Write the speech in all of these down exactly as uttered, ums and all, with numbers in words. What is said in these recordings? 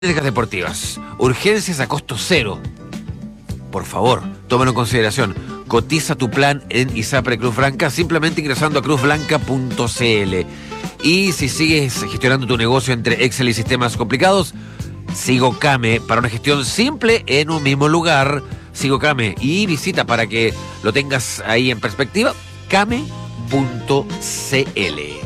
Clínicas deportivas, urgencias a costo cero. Por favor, tómalo en consideración. Cotiza tu plan en ISAPRE Cruz Blanca simplemente ingresando a cruz blanca punto c l. Y si sigues gestionando tu negocio entre Excel y sistemas complicados, Sigo Came para una gestión simple en un mismo lugar. Sigo Came y visita para que lo tengas ahí en perspectiva, came punto c l.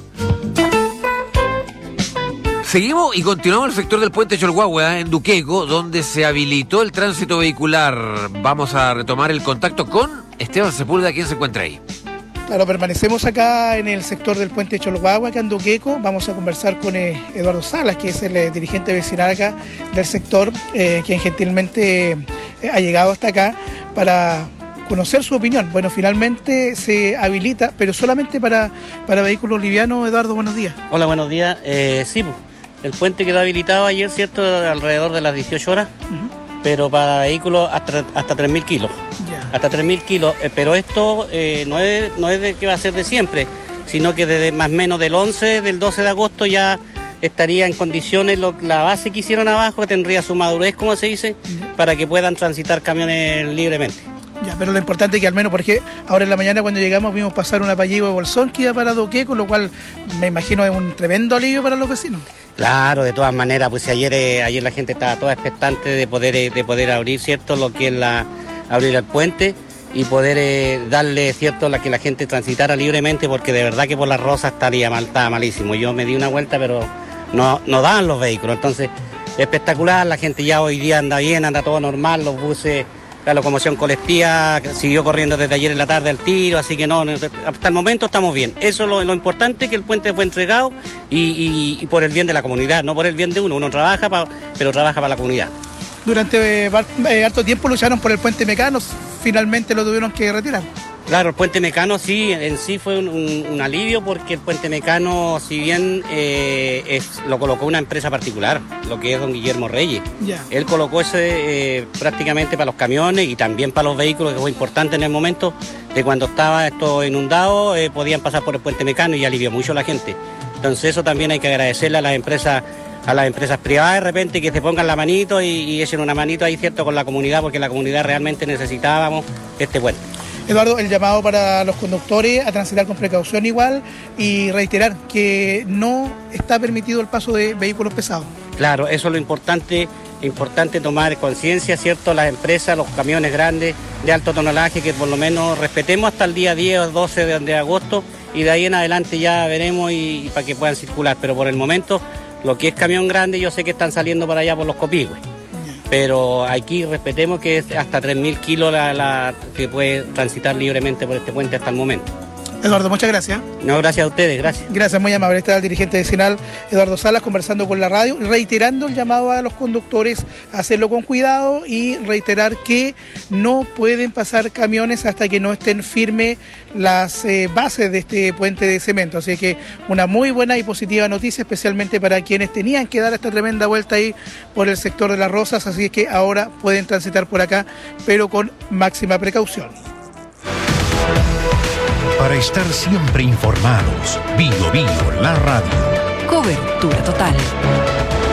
Seguimos y continuamos el sector del puente Cholhuahua en Duqueco, donde se habilitó el tránsito vehicular. Vamos a retomar el contacto con Esteban Sepúlveda, quien se encuentra ahí. Claro, permanecemos acá en el sector del puente Cholhuahua, acá en Duqueco. Vamos a conversar con eh, Eduardo Salas, que es el eh, dirigente vecinal acá del sector, eh, quien gentilmente eh, ha llegado hasta acá para conocer su opinión. Bueno, finalmente se habilita, pero solamente para, para vehículos livianos. Eduardo, buenos días. Hola, buenos días. Eh, sí, pues, el puente quedó habilitado ayer, ¿cierto? Alrededor de las dieciocho horas, uh-huh. Pero para vehículos hasta, hasta tres mil kilos. Yeah. Hasta tres mil kilos. Eh, pero esto eh, no, es, no es de que va a ser de siempre, sino que desde más o menos del once, del doce de agosto ya estaría en condiciones lo, la base que hicieron abajo, tendría su madurez, como se dice, uh-huh. Para que puedan transitar camiones libremente. Ya, pero lo importante es que al menos, porque ahora en la mañana cuando llegamos vimos pasar una Pallego de Bolsón que iba para Duqueco, lo cual me imagino es un tremendo alivio para los vecinos. Claro, de todas maneras, pues ayer eh, ayer la gente estaba toda expectante de poder eh, de poder abrir, ¿cierto? Lo que es la abrir el puente y poder eh, darle, ¿cierto? La que la gente transitara libremente, porque de verdad que por las Rosas estaría mal, estaba malísimo. Yo me di una vuelta, pero no, no daban los vehículos, entonces espectacular, la gente ya hoy día anda bien, anda todo normal, los buses. La locomoción colectiva siguió corriendo desde ayer en la tarde al tiro, así que no, hasta el momento estamos bien. Eso es lo, lo importante, que el puente fue entregado y, y, y por el bien de la comunidad, no por el bien de uno. Uno trabaja, pa, pero trabaja para la comunidad. Durante eh, harto tiempo lucharon por el puente Mecano, finalmente lo tuvieron que retirar. Claro, el puente Mecano sí, en sí fue un, un, un alivio, porque el puente Mecano, si bien eh, es, lo colocó una empresa particular, lo que es don Guillermo Reyes. Yeah. Él colocó ese eh, prácticamente para los camiones y también para los vehículos, que fue importante en el momento de cuando estaba esto inundado, eh, podían pasar por el puente Mecano y alivió mucho a la gente. Entonces eso también hay que agradecerle a las empresas, a las empresas privadas de repente, que se pongan la manito y, y echen una manito ahí, cierto, con la comunidad, porque la comunidad realmente necesitábamos este puente. Eduardo, el llamado para los conductores a transitar con precaución igual y reiterar que no está permitido el paso de vehículos pesados. Claro, eso es lo importante, importante tomar conciencia, ¿cierto? Las empresas, los camiones grandes de alto tonelaje, que por lo menos respetemos hasta el día diez o doce de, de agosto y de ahí en adelante ya veremos y, y para que puedan circular. Pero por el momento, lo que es camión grande, yo sé que están saliendo para allá por los Copihue. Pero aquí respetemos que es hasta tres mil kilos la, la que puede transitar libremente por este puente hasta el momento. Eduardo, muchas gracias. No, gracias a ustedes, gracias. Gracias, muy amable. Está el dirigente vecinal Eduardo Salas conversando con la radio, reiterando el llamado a los conductores a hacerlo con cuidado y reiterar que no pueden pasar camiones hasta que no estén firmes las eh, bases de este puente de cemento. Así que una muy buena y positiva noticia, especialmente para quienes tenían que dar esta tremenda vuelta ahí por el sector de las Rosas. Así que ahora pueden transitar por acá, pero con máxima precaución. Para estar siempre informados, Bio Bio, la radio. Cobertura total.